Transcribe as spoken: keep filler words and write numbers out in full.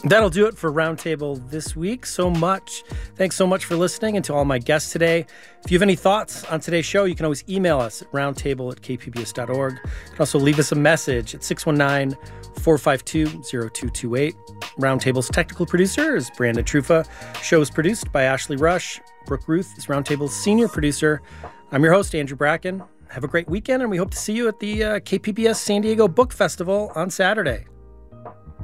That'll do it for Roundtable this week. So much. Thanks so much for listening, and to all my guests today. If you have any thoughts on today's show, you can always email us at roundtable at k p b s dot org. You can also leave us a message at six one nine, four five two, zero two two eight. Roundtable's technical producer is Brandon Trufa. Show is produced by Ashley Rush. Brooke Ruth is Roundtable's senior producer. I'm your host, Andrew Bracken. Have a great weekend, and we hope to see you at the uh, K P B S San Diego Book Festival on Saturday.